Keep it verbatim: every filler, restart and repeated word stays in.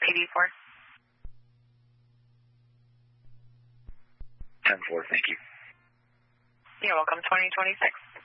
T V four. ten four, thank you. You're welcome, twenty twenty-six.